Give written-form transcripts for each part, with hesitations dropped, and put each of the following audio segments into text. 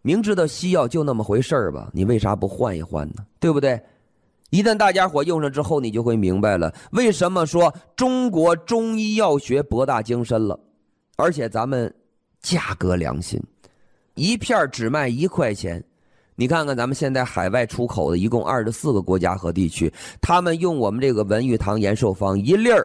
明知道西药就那么回事儿吧，你为啥不换一换呢？对不对？一旦大家伙用上之后，你就会明白了，为什么说中国中医药学博大精深了，而且咱们价格良心，一片只卖1块钱。你看看咱们现在海外出口的一共24个国家和地区，他们用我们这个文玉堂延寿方一粒儿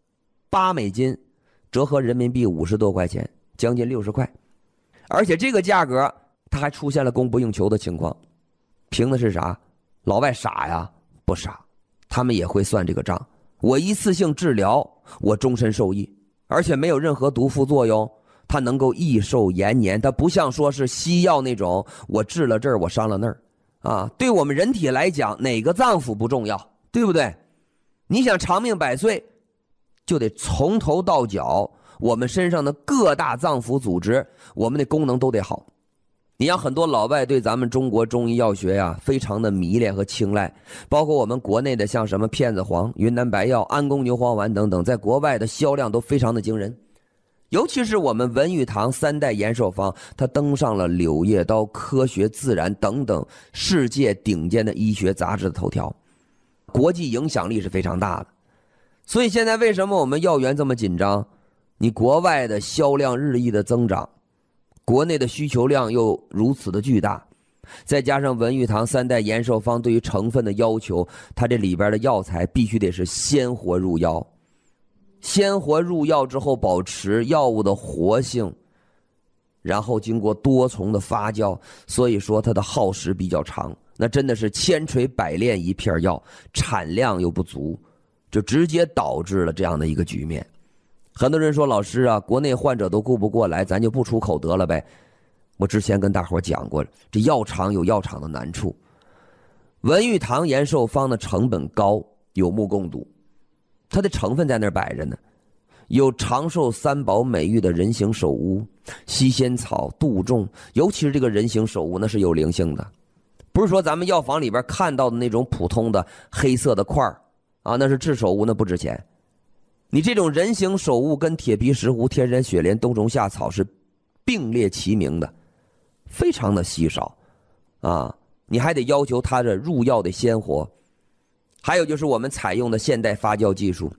8美金，折合人民币50多块钱，将近60块。而且这个价格它还出现了供不应求的情况，凭的是啥？老外傻呀？不傻，他们也会算这个账。我一次性治疗，我终身受益，而且没有任何毒副作用，它能够益寿延年。它不像说是西药那种，我治了这儿我伤了那儿啊。对我们人体来讲，哪个脏腑不重要，对不对？你想长命百岁，就得从头到脚我们身上的各大脏腑组织，我们的功能都得好。你像很多老外对咱们中国中医药学呀非常的迷恋和青睐，包括我们国内的像什么片子黄、云南白药、安宫牛黄丸等等，在国外的销量都非常的惊人。尤其是我们文玉堂3代延寿方，它登上了《柳叶刀》、《科学自然》等等世界顶尖的医学杂志的头条，国际影响力是非常大的。所以现在为什么我们药源这么紧张？你国外的销量日益的增长，国内的需求量又如此的巨大，再加上文玉堂3代延寿方对于成分的要求，它这里边的药材必须得是鲜活入药，鲜活入药之后保持药物的活性，然后经过多重的发酵，所以说它的耗时比较长。那真的是千锤百炼一片药，产量又不足，就直接导致了这样的一个局面。很多人说，老师啊，国内患者都顾不过来，咱就不出口得了呗。我之前跟大伙讲过，这药厂有药厂的难处。文玉堂延寿方的成本高，有目共睹，它的成分在那儿摆着呢，有长寿3宝美玉的人形首乌、西仙草、杜仲，尤其是这个人形首乌，那是有灵性的，不是说咱们药房里边看到的那种普通的黑色的块啊，那是制首乌，那不值钱。你这种人形首乌跟铁皮石斛、天山雪莲、冬虫夏草是并列齐名的，非常的稀少啊！你还得要求它的入药的鲜活，还有就是我们采用的现代发酵技术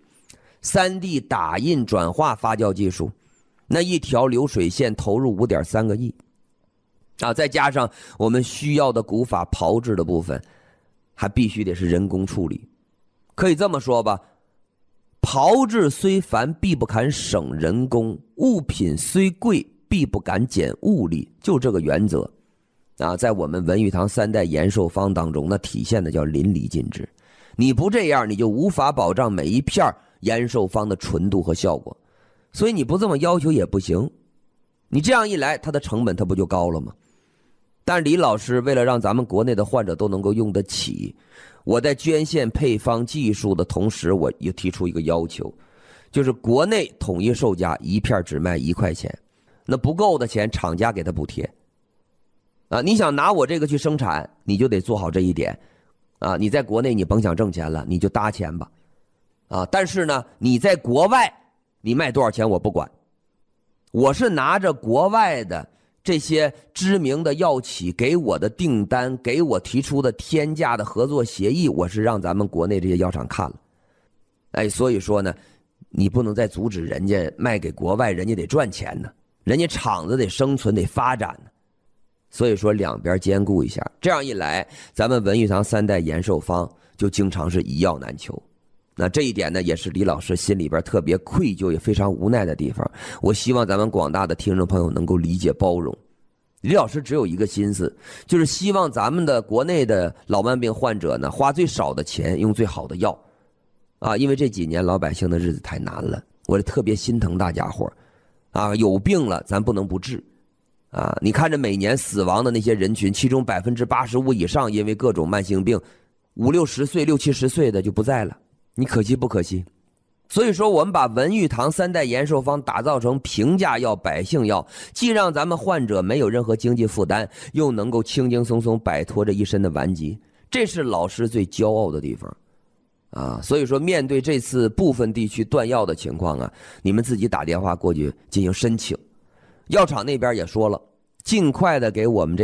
，3D 打印转化发酵技术，那一条流水线投入5.3个亿啊，再加上我们需要的古法炮制的部分，还必须得是人工处理。可以这么说吧，炮制虽繁，必不敢省人工；物品虽贵，必不敢减物力，就这个原则啊，在我们文玉堂3代延寿方当中，那体现的叫淋漓尽致。你不这样，你就无法保障每一片延寿方的纯度和效果，所以你不这么要求也不行。你这样一来，它的成本它不就高了吗？但是李老师为了让咱们国内的患者都能够用得起，我在捐献配方技术的同时，我又提出一个要求，就是国内统一售价一片只卖1块钱，那不够的钱厂家给他补贴啊。你想拿我这个去生产，你就得做好这一点啊。你在国内你甭想挣钱了，你就搭钱吧啊。但是呢，你在国外你卖多少钱我不管，我是拿着国外的这些知名的药企给我的订单，给我提出的天价的合作协议，我是让咱们国内这些药厂看了。哎，所以说呢，你不能再阻止人家卖给国外，人家得赚钱呢，人家厂子得生存得发展呢。所以说两边兼顾一下，这样一来，咱们文玉堂3代延寿方就经常是一药难求。那这一点呢，也是李老师心里边特别愧疚也非常无奈的地方。我希望咱们广大的听众朋友能够理解包容。李老师只有一个心思，就是希望咱们的国内的老慢病患者呢，花最少的钱用最好的药啊，因为这几年老百姓的日子太难了，我就特别心疼大家伙啊，有病了咱不能不治啊。你看着每年死亡的那些人群，其中85%以上因为各种慢性病，50、60岁、60、70岁的就不在了，你可惜不可惜？所以说我们把文玉堂3代延寿方打造成平价药、百姓药，既让咱们患者没有任何经济负担，又能够轻轻松松摆脱这一身的顽疾，这是老师最骄傲的地方啊。所以说面对这次部分地区断药的情况啊，你们自己打电话过去进行申请，药厂那边也说了，尽快的给我们